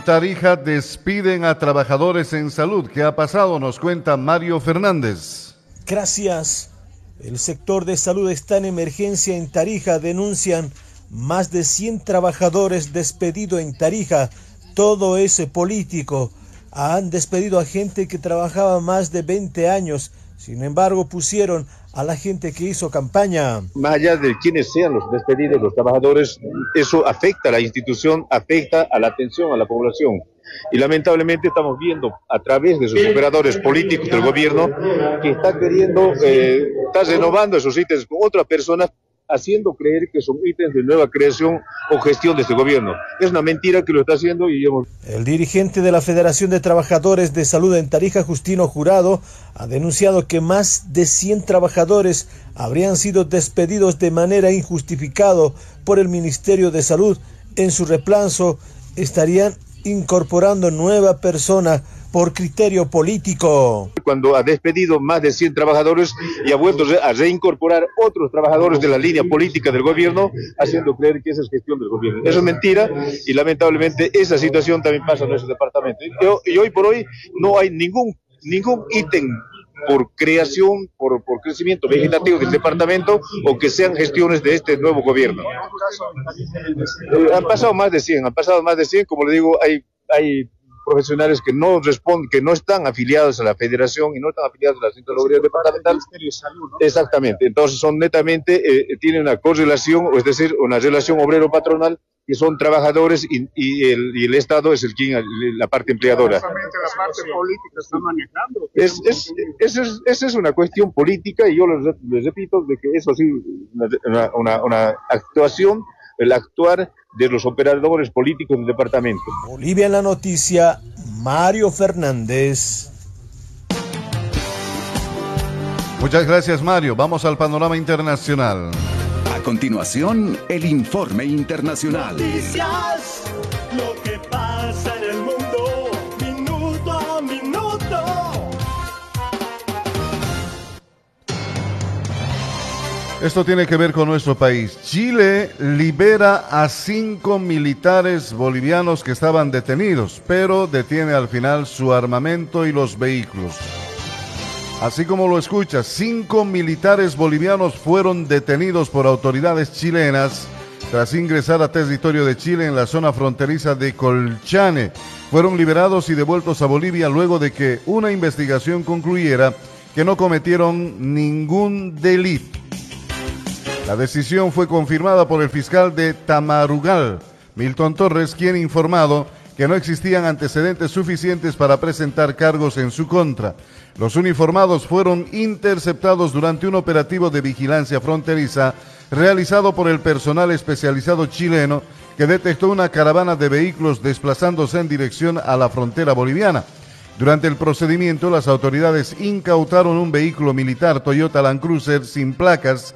Tarija despiden a trabajadores en salud. ¿Qué ha pasado? Nos cuenta Mario Fernández. Gracias. El sector de salud está en emergencia en Tarija. Denuncian más de 100 trabajadores despedidos en Tarija. Todo es político. Han despedido a gente que trabajaba más de 20 años. Sin embargo, pusieron a la gente que hizo campaña. Más allá de quienes sean los despedidos, los trabajadores, eso afecta a la institución, afecta a la atención a la población. Y lamentablemente estamos viendo a través de sus operadores políticos del gobierno que está queriendo, está renovando esos ítems con otras personas, haciendo creer que son ítems de nueva creación o gestión de este gobierno. Es una mentira que lo está haciendo y El dirigente de la Federación de Trabajadores de Salud en Tarija, Justino Jurado, ha denunciado que más de 100 trabajadores habrían sido despedidos de manera injustificada por el Ministerio de Salud. En su reemplazo estarían incorporando nueva persona por criterio político. Cuando ha despedido más de 100 trabajadores y ha vuelto a reincorporar otros trabajadores de la línea política del gobierno, haciendo creer que esa es gestión del gobierno. Eso es mentira y lamentablemente esa situación también pasa en nuestro departamento. Y hoy por hoy no hay ningún ítem por creación, por crecimiento vegetativo del departamento o que sean gestiones de este nuevo gobierno. Han pasado más de 100, como le digo, hay profesionales que no responden, que no están afiliados a la federación y no están afiliados a la Centralía Departamental. Exactamente, entonces son netamente, tienen una correlación, es decir, una relación obrero-patronal, que son trabajadores y el Estado es la parte empleadora. La parte política está manejando. Esa es una cuestión política y yo les repito de que eso sí, una actuación, el actuar de los operadores políticos del departamento. Bolivia en la noticia, Mario Fernández. Muchas gracias, Mario. Vamos al panorama internacional. A continuación, el informe internacional. Noticias, lo que pasa en el mundo, minuto a minuto. Esto tiene que ver con nuestro país. Chile libera a 5 militares bolivianos que estaban detenidos, pero detiene al final su armamento y los vehículos. Así como lo escucha, 5 militares bolivianos fueron detenidos por autoridades chilenas tras ingresar a territorio de Chile en la zona fronteriza de Colchane. Fueron liberados y devueltos a Bolivia luego de que una investigación concluyera que no cometieron ningún delito. La decisión fue confirmada por el fiscal de Tamarugal, Milton Torres, quien informado que no existían antecedentes suficientes para presentar cargos en su contra. Los uniformados fueron interceptados durante un operativo de vigilancia fronteriza realizado por el personal especializado chileno que detectó una caravana de vehículos desplazándose en dirección a la frontera boliviana. Durante el procedimiento, las autoridades incautaron un vehículo militar Toyota Land Cruiser sin placas,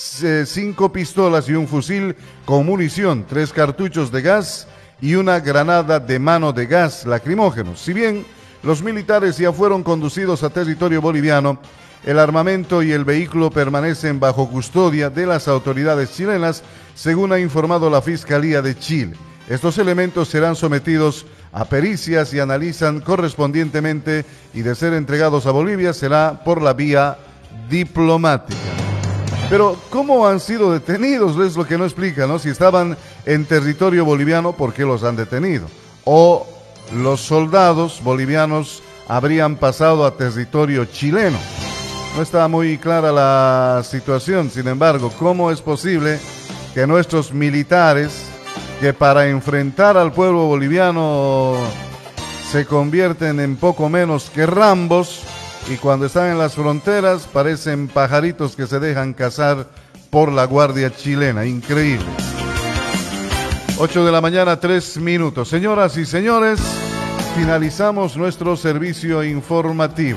5 pistolas y un fusil con munición, 3 cartuchos de gas y una granada de mano de gas lacrimógeno. Si bien los militares ya fueron conducidos a territorio boliviano, el armamento y el vehículo permanecen bajo custodia de las autoridades chilenas, según ha informado la Fiscalía de Chile. Estos elementos serán sometidos a pericias y analizan correspondientemente, y de ser entregados a Bolivia será por la vía diplomática. Pero ¿cómo han sido detenidos? Es lo que no explica, ¿no? Si estaban en territorio boliviano, ¿por qué los han detenido? O los soldados bolivianos habrían pasado a territorio chileno. No está muy clara la situación. Sin embargo, ¿cómo es posible que nuestros militares, que para enfrentar al pueblo boliviano se convierten en poco menos que Rambos, y cuando están en las fronteras parecen pajaritos que se dejan cazar por la Guardia Chilena? Increíble. 8 de la mañana, 3 minutos. Señoras y señores, finalizamos nuestro servicio informativo.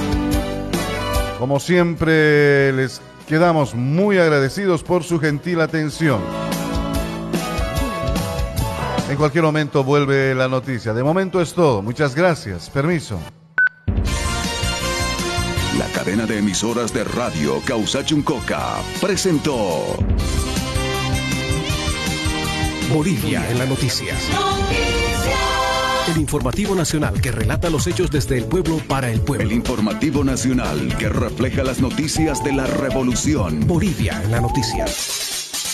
Como siempre, les quedamos muy agradecidos por su gentil atención. En cualquier momento vuelve la noticia. De momento es todo. Muchas gracias. Permiso. La cadena de emisoras de radio Causachuncoca presentó Bolivia en las noticias. El informativo nacional que relata los hechos desde el pueblo para el pueblo. El informativo nacional que refleja las noticias de la revolución. Bolivia en la noticia.